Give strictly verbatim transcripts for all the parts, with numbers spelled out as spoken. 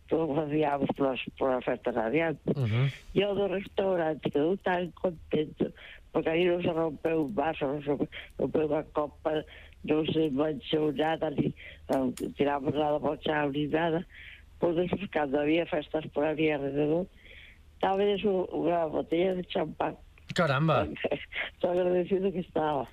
todo facíamos polas, polas festas adiante. Uh-huh. E o do restaurante quedou tan contento, porque aí non se rompeu un vaso, non se rompeu unha copa, non se manchou nada, ni, non tiramos nada para o chão, ni nada. Pois despois, cando había festas por ali alrededor, estaba eso unha botella de champán. Caramba! Estou agradecido que estaba.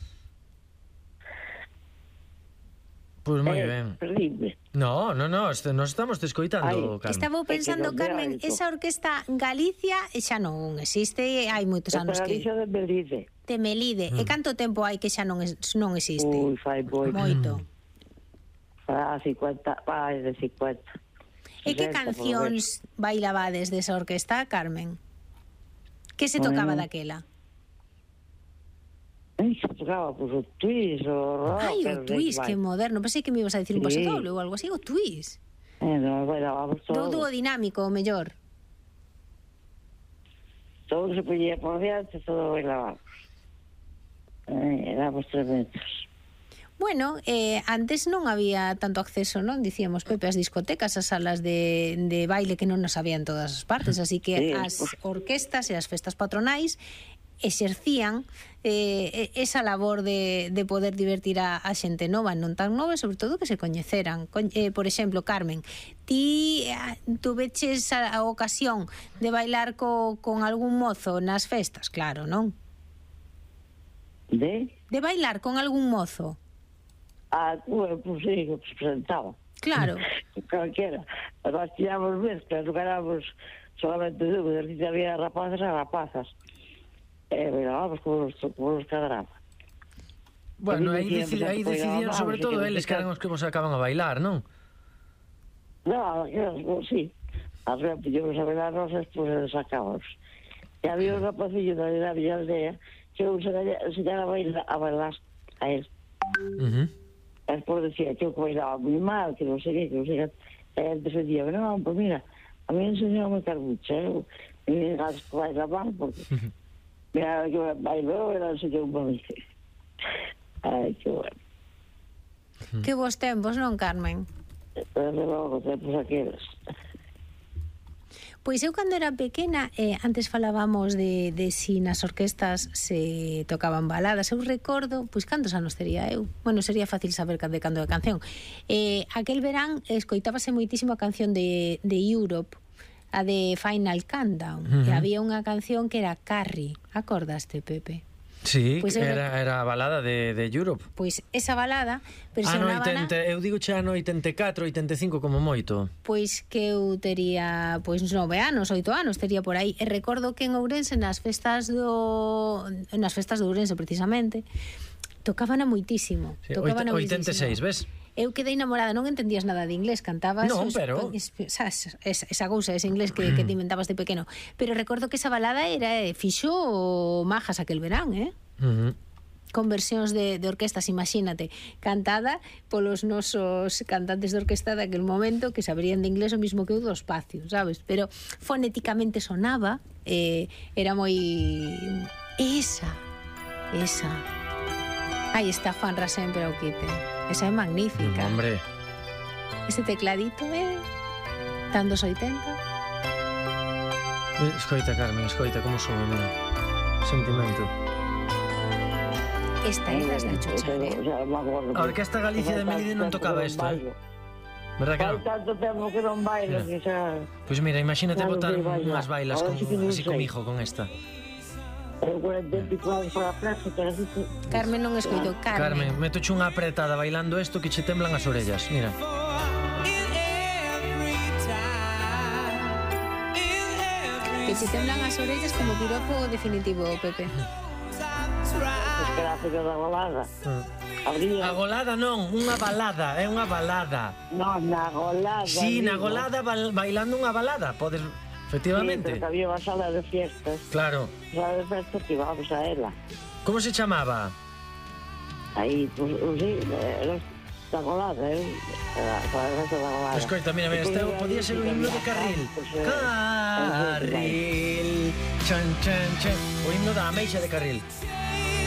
Pois moi eh, ben. Perdíme. No, no, no, este, nos estamos te escoitando, Carmen. Estaba pensando, Carmen, esa orquesta Galicia xa non existe, hai moitos anos que... Galicia de Melide. De Melide. Mm. E canto tempo hai que xa non, es, non existe? Ui, fai moito. Moito. Fa cincuenta, máis de cincuenta. E que cancións bailabades desa orquesta, Carmen? Que se tocaba bueno. daquela? Ai, se tocaba, pois, o twist, o rock... Ai, o twist, que moderno. Pensei que me ibas a dicir sí. un paso doble ou algo así, o twist. Eh, no, bailábamos todo. Do dúo dinámico, o mellor. Todo se poñía por diante, todo bailábamos. Eh, éramos tremendos. Bueno, eh, antes non había tanto acceso, non? Dicíamos, Pepe, as discotecas, as salas de, de baile que non nos había en todas as partes, así que sí, as pues... orquestas e as festas patronais exercían eh, esa labor de, de poder divertir a, a xente nova, non tan nova, sobre todo que se coñeceran. Con, eh, por exemplo, Carmen, ti tuveches a, a ocasión de bailar co, con algún mozo nas festas, claro, non? De? De bailar con algún mozo. Ah, bueno, pues sí, que se presentaba. Claro. Calquera. Nós tiramos mezclas, non éramos solamente dúbidas, si había rapazas e rapazas. Eh, bailábamos como nos, como nos cadraba. Bueno, aí, decid, aí decidían sobre todo eles que eran os que vos acaban a bailar, non? No, no, sí. As veces pillamos a bailar nosas, pues les sacábamos. E había un rapacillo da Villa Aldea que eu enseñara a bailar a bailar a él. Uh-huh. Despois decía que eu bailaba moi mal, que non sei que, que non sei que. E él defendía, non, pues mira, a mí enseñou a carbucha, eu me digas que baila mal, porque mira, que bailou, era enseñou un bom. Ai, que bueno. Que vos tempos, non, Carmen? Desde logo, tempos aqueles. Pois eu cando era pequena, eh, antes falábamos de, de si nas orquestas se tocaban baladas. Eu recordo, pois cantos anos tería eu? Bueno, sería fácil saber de cando de canción. Eh, aquel verán escoitábase moitísimo a canción de, de Europe, a de Final Countdown. Uh-huh. E había unha canción que era Carrie. Acordaste, Pepe? Sí, pues era, era a balada de, de Europe. Pois esa balada versionábana... Ah, no, oitenta, eu digo xa no oitenta e catro, oitenta e cinco como moito. Pois que eu tería pois nove anos, oito anos tería por aí. E recordo que en Ourense nas festas do nas festas de Ourense precisamente tocaban a moitísimo. Sí, tocaban oitenta e seis, ves? Eu quedei enamorada, non entendías nada de inglés, cantabas non, pero... esa, esa, esa cousa, ese inglés que, que te inventabas de pequeno. Pero recordo que esa balada era eh, fixo majas aquel verán, eh? Uh-huh. Con versións de, de orquestas, imagínate, cantada polos nosos cantantes de orquesta daquel momento que sabrían de inglés o mismo que eu do espacio, sabes? Pero fonéticamente sonaba, eh, era moi... Esa, esa... Aí está Juanra sempre ao quite. Esa é magnífica. Mm, hombre. Ese tecladito, eh? Tan dos oitenta. Escoita, Carmen, escoita como soa, mira. Sentimento. Esta é das de chochar, eh? A Orquesta Galicia de Melide non tocaba isto, eh? Verdad que non? Hai tanto tempo que non bailo que xa... Pois mira, imagínate botar unhas bailas con, así como hijo con esta. Carmen non escoito, Carmen. Carmen, metoche unha apretada bailando isto que che temblan as orellas, mira. Que che temblan as orellas como piropo definitivo, Pepe. Gráfico da golada. A golada non, unha balada, é unha balada. Non, na golada. Si, na golada bailando unha balada, podes... Efectivamente. Sí, pero que había unha sala de fiestas. Claro. Sala de fiestas que íbamos a ela. Como se chamaba? Aí, pues, sí, era da golada, eh? Era a festa da golada. Escoita, mira, mira, este podía ser un himno de Carril. Carril, chan, chan, chan. O himno da ameixa de Carril.